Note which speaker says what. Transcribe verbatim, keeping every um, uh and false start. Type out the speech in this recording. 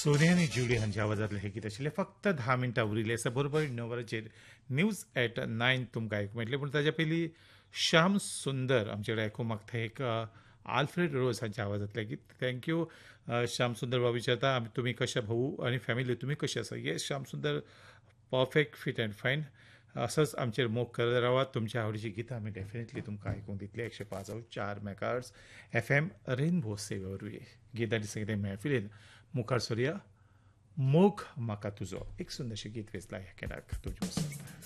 Speaker 1: सोनिया आणि जुली हांच्या आवाजातलें हें गीत आशिल्लें. फक्त धा मिनटां उरिल्लीं आसा. बरोबर णव वरांचेर न्यूज एट नायन तुमकां आयकूंक मेळटलें. पूण ताच्या पयलीं श्याम सुंदर आमचे कडेन आयकूंक मागता एक आल्फ्रेड रोज हांच्या आवाजांतलें गीत. थँक्यू श्याम सुंदर बाबा विचारता तुमी कशे भाऊ आनी फॅमिली तुमी कशे आसा. येस श्याम सुंदर परफेक्ट फिट अँड फायन. असंच आमचेर मोग करत रावात. तुमच्या आवडीची गितां आमी डेफिनेटली तुमकां आयकूंक दितले. एकशे पांच चार मेगाहर्ट्ज एफ एम रेनबो सेवे वरवीं गितांनी संगीत महफिलेन मुखार सरुया. मोग म्हाका तुजो एक सुंदरशें गीत वेचलां ह्या केडाक तुमचे